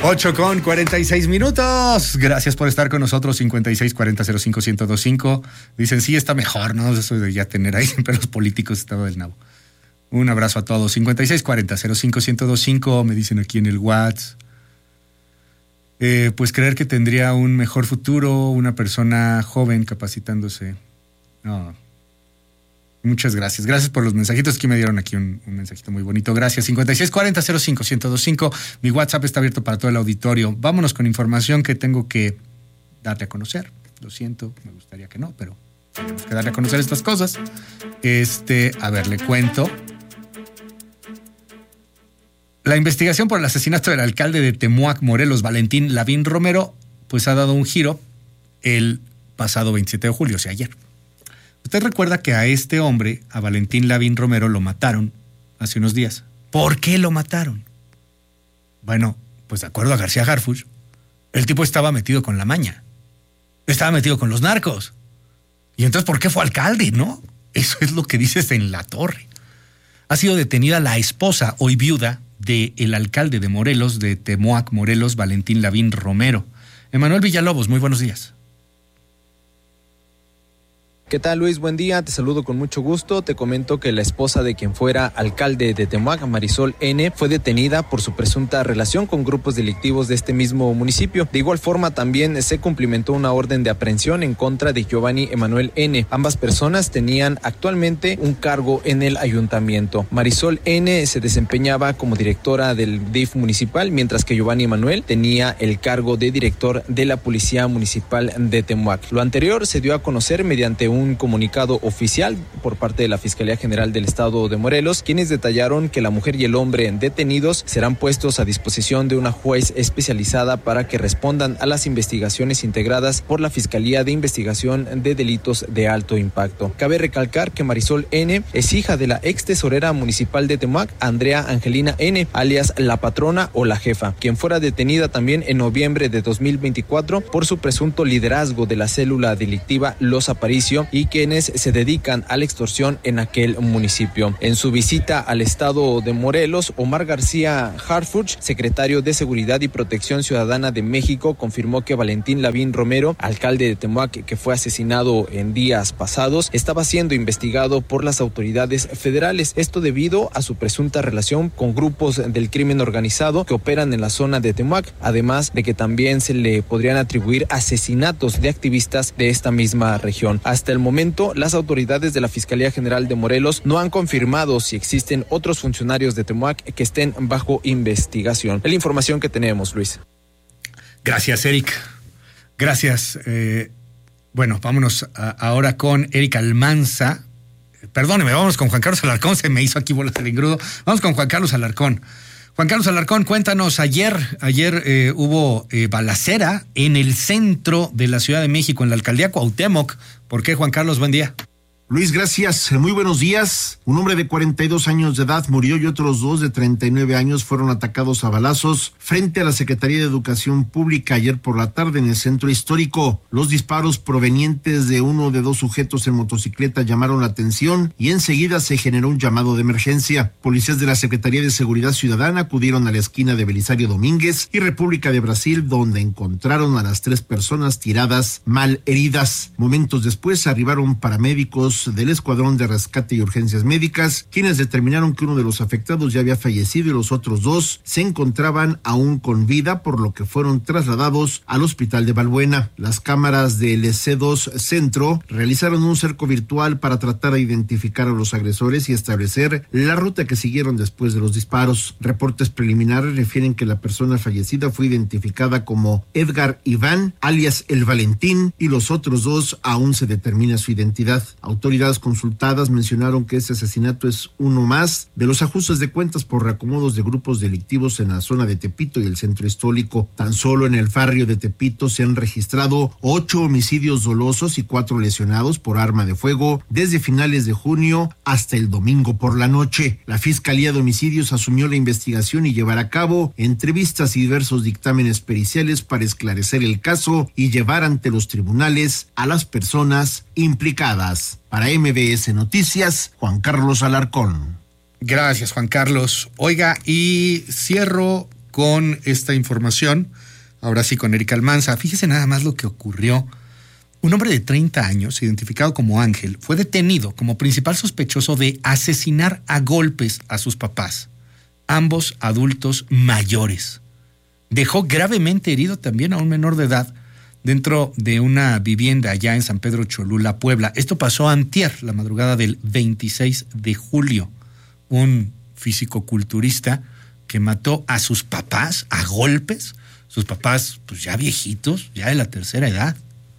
8:46. Gracias por estar con nosotros. 5640-05-1025. Dicen, sí, está mejor, ¿no? Eso de ya tener ahí siempre los políticos estado del nabo. Un abrazo a todos. 5640-05-1025. Me dicen aquí en el WhatsApp. Pues creer que tendría un mejor futuro una persona joven capacitándose. No. Muchas gracias. Gracias por los mensajitos. Aquí me dieron aquí un mensajito muy bonito. Gracias. 5640-05-1025. Mi WhatsApp está abierto para todo el auditorio. Vámonos con información que tengo que darte a conocer. Lo siento, me gustaría que no, pero tenemos que darle a conocer estas cosas. A ver, le cuento. La investigación por el asesinato del alcalde de Temuac, Morelos, Valentín Lavín Romero, pues ha dado un giro el pasado 27 de julio, o sea, ayer. Usted recuerda que a este hombre, a Valentín Lavín Romero, lo mataron hace unos días. ¿Por qué lo mataron? Bueno, pues de acuerdo a García Harfuch, el tipo estaba metido con la maña. Estaba metido con los narcos. Y entonces, ¿por qué fue alcalde, no? Eso es lo que dices en La Torre. Ha sido detenida la esposa, hoy viuda, del alcalde de Morelos, de Temuac, Morelos, Valentín Lavín Romero. Emanuel Villalobos, muy buenos días. ¿Qué tal, Luis? Buen día, te saludo con mucho gusto. Te comento que la esposa de quien fuera alcalde de Temuac, Marisol N., fue detenida por su presunta relación con grupos delictivos de este mismo municipio. De igual forma, también se cumplimentó una orden de aprehensión en contra de Giovanni Emanuel N. Ambas personas tenían actualmente un cargo en el ayuntamiento. Marisol N. se desempeñaba como directora del DIF municipal, mientras que Giovanni Emanuel tenía el cargo de director de la Policía Municipal de Temuac. Lo anterior se dio a conocer mediante un comunicado oficial por parte de la Fiscalía General del Estado de Morelos, quienes detallaron que la mujer y el hombre detenidos serán puestos a disposición de una juez especializada para que respondan a las investigaciones integradas por la Fiscalía de Investigación de Delitos de Alto Impacto. Cabe recalcar que Marisol N. es hija de la ex tesorera municipal de Temuac, Andrea Angelina N., alias La Patrona o La Jefa, quien fuera detenida también en noviembre de 2024 por su presunto liderazgo de la célula delictiva Los Aparicio y quienes se dedican a la extorsión en aquel municipio. En su visita al estado de Morelos, Omar García Harfuch, secretario de Seguridad y Protección Ciudadana de México, confirmó que Valentín Lavín Romero, alcalde de Temuac, que fue asesinado en días pasados, estaba siendo investigado por las autoridades federales. Esto debido a su presunta relación con grupos del crimen organizado que operan en la zona de Temuac, además de que también se le podrían atribuir asesinatos de activistas de esta misma región. Hasta el momento, las autoridades de la Fiscalía General de Morelos no han confirmado si existen otros funcionarios de Temuac que estén bajo investigación. Es la información que tenemos, Luis. Gracias, Eric. Gracias. Bueno, vámonos ahora con Eric Almanza. Perdóneme, vámonos con Juan Carlos Alarcón. Se me hizo aquí bolas el engrudo. Vamos con Juan Carlos Alarcón. Juan Carlos Alarcón, cuéntanos, ayer hubo balacera en el centro de la Ciudad de México, en la alcaldía Cuauhtémoc. ¿Por qué, Juan Carlos? Buen día. Luis, gracias. Muy buenos días. Un hombre de 42 años de edad murió y otros dos de 39 años fueron atacados a balazos frente a la Secretaría de Educación Pública ayer por la tarde en el centro histórico. Los disparos provenientes de uno de dos sujetos en motocicleta llamaron la atención y enseguida se generó un llamado de emergencia. Policías de la Secretaría de Seguridad Ciudadana acudieron a la esquina de Belisario Domínguez y República de Brasil, donde encontraron a las tres personas tiradas mal heridas. Momentos después arribaron paramédicos del Escuadrón de Rescate y Urgencias Médicas, quienes determinaron que uno de los afectados ya había fallecido y los otros dos se encontraban aún con vida, por lo que fueron trasladados al hospital de Balbuena. Las cámaras del C2 Centro realizaron un cerco virtual para tratar de identificar a los agresores y establecer la ruta que siguieron después de los disparos. Reportes preliminares refieren que la persona fallecida fue identificada como Edgar Iván, alias El Valentín, y los otros dos aún se determina su identidad. Autoridades consultadas mencionaron que este asesinato es uno más de los ajustes de cuentas por reacomodos de grupos delictivos en la zona de Tepito y el centro histórico. Tan solo en el barrio de Tepito se han registrado 8 homicidios dolosos y 4 lesionados por arma de fuego desde finales de junio hasta el domingo por la noche. La Fiscalía de Homicidios asumió la investigación y llevará a cabo entrevistas y diversos dictámenes periciales para esclarecer el caso y llevar ante los tribunales a las personas implicadas. Para MBS Noticias, Juan Carlos Alarcón. Gracias, Juan Carlos. Oiga, y cierro con esta información, ahora sí con Erika Almanza. Fíjese nada más lo que ocurrió. Un hombre de 30 años, identificado como Ángel, fue detenido como principal sospechoso de asesinar a golpes a sus papás, ambos adultos mayores. Dejó gravemente herido también a un menor de edad dentro de una vivienda allá en San Pedro Cholula, Puebla. Esto pasó antier, la madrugada del 26 de julio. Un fisicoculturista que mató a sus papás a golpes, sus papás pues ya viejitos, ya de la tercera edad.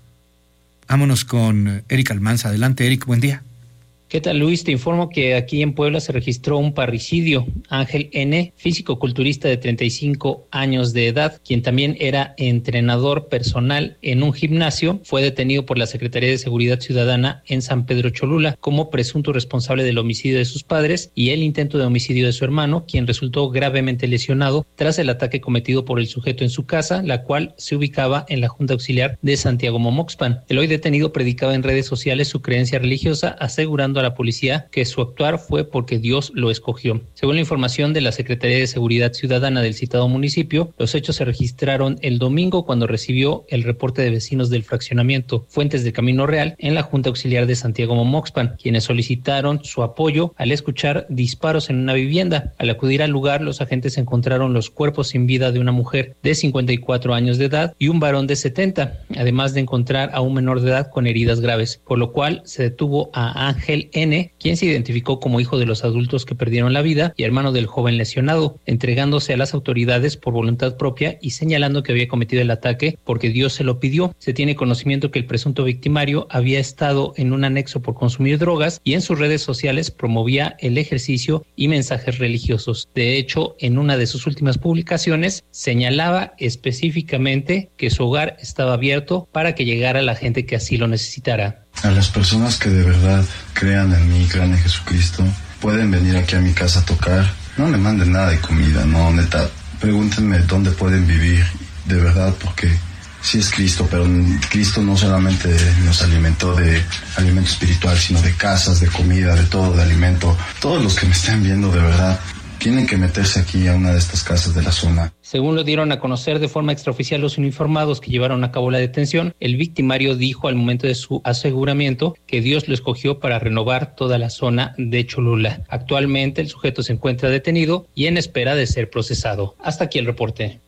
Vámonos con Eric Almanza. Adelante, Eric, buen día. ¿Qué tal, Luis? Te informo que aquí en Puebla se registró un parricidio. Ángel N., físico-culturista de 35 años de edad, quien también era entrenador personal en un gimnasio, fue detenido por la Secretaría de Seguridad Ciudadana en San Pedro Cholula como presunto responsable del homicidio de sus padres y el intento de homicidio de su hermano, quien resultó gravemente lesionado tras el ataque cometido por el sujeto en su casa, la cual se ubicaba en la Junta Auxiliar de Santiago Momoxpan. El hoy detenido predicaba en redes sociales su creencia religiosa, asegurando a la policía que su actuar fue porque Dios lo escogió. Según la información de la Secretaría de Seguridad Ciudadana del citado municipio, los hechos se registraron el domingo cuando recibió el reporte de vecinos del fraccionamiento Fuentes de Camino Real en la Junta Auxiliar de Santiago Momoxpan, quienes solicitaron su apoyo al escuchar disparos en una vivienda. Al acudir al lugar, los agentes encontraron los cuerpos sin vida de una mujer de 54 años de edad y un varón de 70, además de encontrar a un menor de edad con heridas graves, por lo cual se detuvo a Ángel N., quien se identificó como hijo de los adultos que perdieron la vida y hermano del joven lesionado, entregándose a las autoridades por voluntad propia y señalando que había cometido el ataque porque Dios se lo pidió. Se tiene conocimiento que el presunto victimario había estado en un anexo por consumir drogas y en sus redes sociales promovía el ejercicio y mensajes religiosos. De hecho, en una de sus últimas publicaciones señalaba específicamente que su hogar estaba abierto para que llegara la gente que así lo necesitara. A las personas que de verdad crean en mí, crean en Jesucristo, pueden venir aquí a mi casa a tocar. No me manden nada de comida, no, neta. Pregúntenme dónde pueden vivir, de verdad, porque sí es Cristo, pero Cristo no solamente nos alimentó de alimento espiritual, sino de casas, de comida, de todo, de alimento. Todos los que me estén viendo, de verdad, tienen que meterse aquí a una de estas casas de la zona. Según lo dieron a conocer de forma extraoficial los uniformados que llevaron a cabo la detención, el victimario dijo al momento de su aseguramiento que Dios lo escogió para renovar toda la zona de Cholula. Actualmente el sujeto se encuentra detenido y en espera de ser procesado. Hasta aquí el reporte.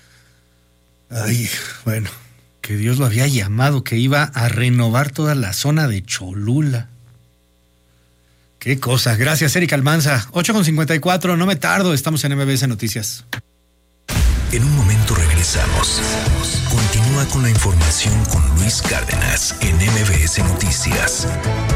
Ay, bueno, que Dios lo había llamado, que iba a renovar toda la zona de Cholula. Qué cosa. Gracias, Erika Almanza. 8:54, no me tardo, estamos en MBS Noticias. En un momento regresamos. Continúa con la información con Luis Cárdenas en MBS Noticias.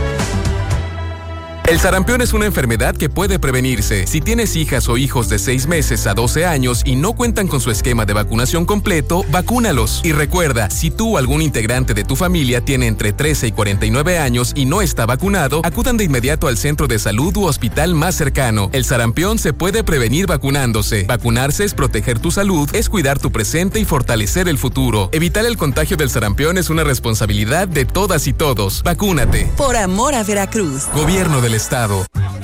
El sarampión es una enfermedad que puede prevenirse. Si tienes hijas o hijos de 6 meses a 12 años y no cuentan con su esquema de vacunación completo, vacúnalos. Y recuerda, si tú o algún integrante de tu familia tiene entre 13 y 49 años y no está vacunado, acudan de inmediato al centro de salud u hospital más cercano. El sarampión se puede prevenir vacunándose. Vacunarse es proteger tu salud, es cuidar tu presente y fortalecer el futuro. Evitar el contagio del sarampión es una responsabilidad de todas y todos. Vacúnate. Por amor a Veracruz. Gobierno del Estado.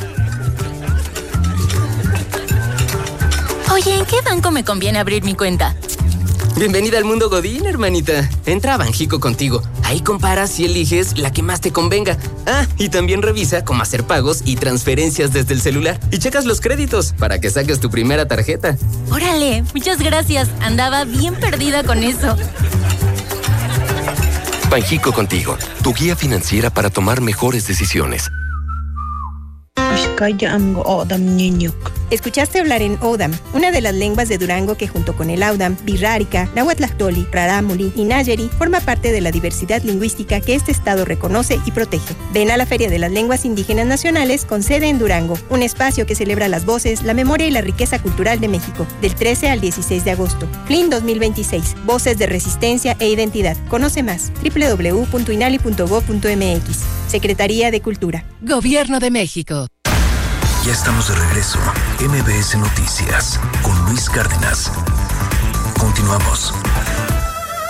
Oye, ¿en qué banco me conviene abrir mi cuenta? Bienvenida al mundo Godín, hermanita. Entra a Banjico Contigo. Ahí comparas y eliges la que más te convenga. Ah, y también revisa cómo hacer pagos y transferencias desde el celular. Y checas los créditos para que saques tu primera tarjeta. Órale, muchas gracias. Andaba bien perdida con eso. Banjico Contigo, tu guía financiera para tomar mejores decisiones. Escuchaste hablar en Odam, una de las lenguas de Durango que junto con el Audam, Birrárica, Nahuatlactoli, Rarámuri y Nayeri forma parte de la diversidad lingüística que este estado reconoce y protege. Ven a la Feria de las Lenguas Indígenas Nacionales con sede en Durango, un espacio que celebra las voces, la memoria y la riqueza cultural de México, del 13 al 16 de agosto. FLIN 2026, Voces de Resistencia e Identidad. Conoce más, www.inali.gov.mx. Secretaría de Cultura. Gobierno de México. Ya estamos de regreso. MBS Noticias con Luis Cárdenas. Continuamos.